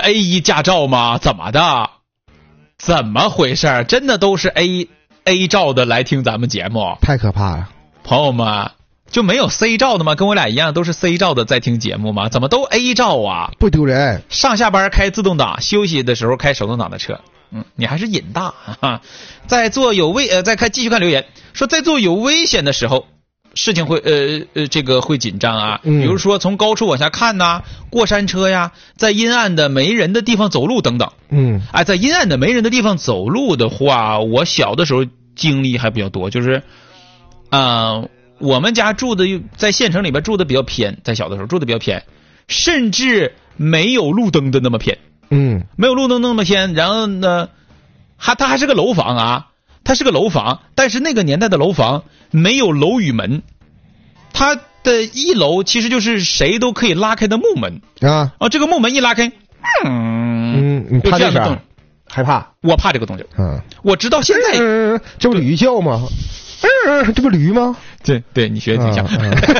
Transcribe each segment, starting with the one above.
A1 驾照吗？怎么的？怎么回事？真的都是 A 照的来听咱们节目？ 太可怕了， 朋友们，就没有 C 照的吗？跟我俩一样都是 C 照的在听节目吗？怎么都 A 照啊？ 不丢人。 上下班开自动挡，休息的时候开手动挡的车。你还是瘾大啊！在做继续看留言，说在做有危险的时候，事情会这个会紧张啊。比如说从高处往下看呐，过山车呀，在阴暗的没人的地方走路等等。在阴暗的没人的地方走路的话，我小的时候经历还比较多，就是我们家住的在县城里边住的比较偏，在小的时候住的比较偏，甚至没有路灯的那么偏。没有路灯那么偏，然后呢，它还是个楼房啊，它是个楼房，但是那个年代的楼房没有楼宇门，它的一楼其实就是谁都可以拉开的木门啊。这个木门一拉开， 你怕这啥？害怕？ 我怕这个动静。我直到现在， 这不驴叫吗？这不驴吗？ 对，你学的挺像。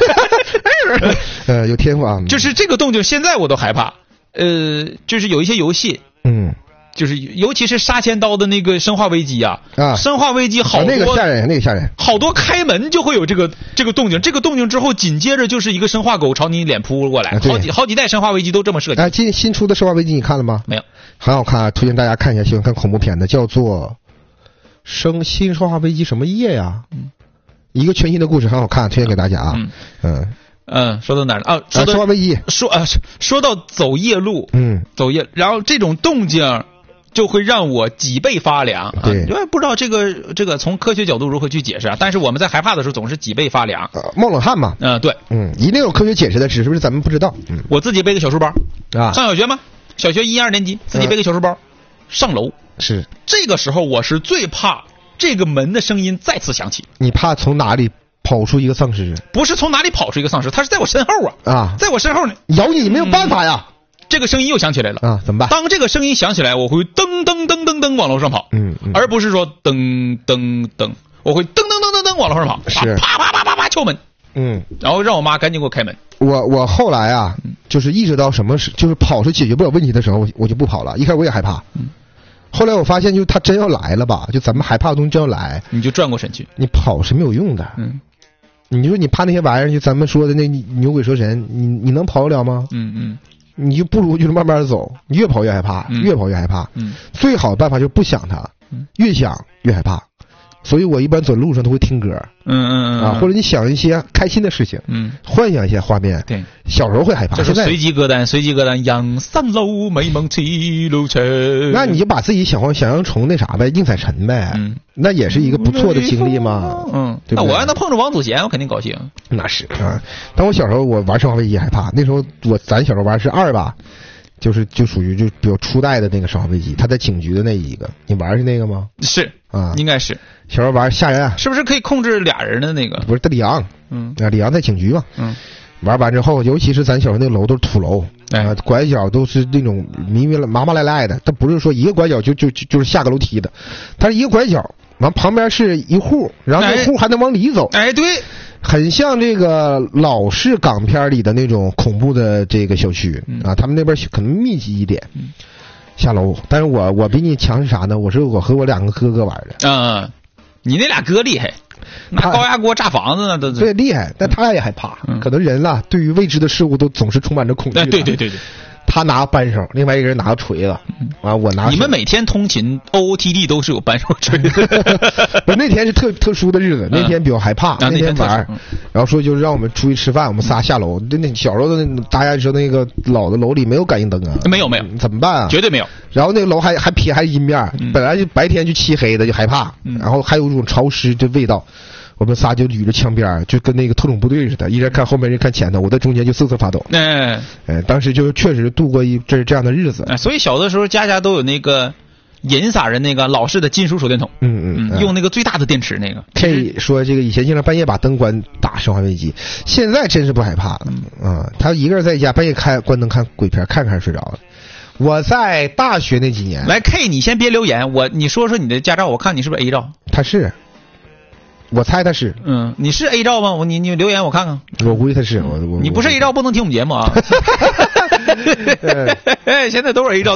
有天赋。 就是这个动静，现在我都害怕。就是有一些游戏，就是尤其是杀千刀的那个生化危机啊，生化危机好多， 那个吓人， 好多开门就会有这个动静，这个动静之后紧接着就是一个生化狗朝你脸扑过来，好几代生化危机都这么设计。 新出的生化危机你看了吗？ 没有， 很好看，推荐大家看一下，喜欢看恐怖片的，叫做新生化危机什么夜呀？一个全新的故事，很好看，推荐给大家啊。 说到哪儿了？ 生化危机。 说到走夜路，走夜，然后这种动静就会让我脊背发凉。对，因为不知道这个从科学角度如何去解释啊。但是我们在害怕的时候总是脊背发凉， 冒冷汗嘛。 对， 一定有科学解释的，只是咱们不知道。 我自己背个小书包上小学吗？小学1、2年级，自己背个小书包上楼。 是这个时候我是最怕这个门的声音再次响起。 你怕从哪里跑出一个丧尸？ 不是从哪里跑出一个丧尸，他是在我身后在我身后呢， 咬你没有办法呀。 这个声音又响起来了怎么办？ 当这个声音响起来，我会噔噔噔噔噔往楼上跑，而不是说噔噔噔，我会噔噔噔噔噔往楼上跑，啪啪啪啪啪敲门，然后让我妈赶紧给我开门。 我后来就是意识到什么是就是跑是解决不了问题的时候，我就不跑了。一开始我也害怕，后来我发现，就他真要来了吧，就咱们害怕的东西真要来， 你就转过身去， 你跑是没有用的。你说你怕那些玩意儿，就咱们说的那牛鬼蛇神，你能跑得了吗？你就不如就是慢慢走，你越跑越害怕，越跑越害怕。最好的办法就是不想它，越想越害怕。所以我一般走路上都会听歌，或者你想一些开心的事情，幻想一些画面。 对， 小时候会害怕， 就是随机歌单，杨三楼美梦七路城。 那你就把自己想象成那啥呗，宁采臣呗，那也是一个不错的经历嘛。 那我要能碰着王祖贤，我肯定高兴。 那是但我小时候我玩生化危机害怕，那时候咱小时候玩是2吧。就属于就比较初代的那个生化危机，他在警局的那一个，你玩是那个吗？ 是应该是小时候玩吓人是不是可以控制俩人的那个？ 不是李阳，李阳在警局嘛，玩完之后，尤其是咱小时候那个楼都是土楼，拐角都是那种麻麻赖赖的，它不是说一个拐角就是下个楼梯的，它是一个拐角，完旁边是一户，然后那户还能往里走， 对。 很像这个老式港片里的那种恐怖的这个小区他们那边可能密集一点。下楼，但是我比你强是啥呢？我和我2个哥哥玩的。 你那俩哥厉害，拿高压锅炸房子呢，都对厉害，但他俩也害怕。可能人对于未知的事物都总是充满着恐惧。 对。 他拿扳手，另外一个人拿锤子，我拿。 你们每天通勤 OOTD 都是有扳手锤的。 不是那天是特殊的日子，那天比较害怕，那天玩，然后说就是让我们出去吃饭，我们仨下楼。那小时候大家说那个老的楼里没有感应灯啊， 没有， 怎么办绝对没有。 然后那个楼还阴面，本来就白天就漆黑的就害怕，然后还有一种潮湿的味道。我们仨就捋着墙边，就跟那个特种部队似的，一人看后面，人看前头，我在中间就瑟瑟发抖。当时就确实度过一阵这样的日子。 所以小的时候家都有那个银色人那个老式的金属手电筒，用那个最大的电池那个。 可以说这个以前经常半夜把灯关打生化危机，现在真是不害怕了。他一个人在家半夜关灯看鬼片，看睡着了。我在大学那几年， 来 K， 你先别留言，你说你的驾照，我看你是不是 A 照？ 他是。我猜他是， 你是 A 照吗？你留言我看看。 我估计他是， 你不是 A 照不能听我们节目啊。现在都是 A 照。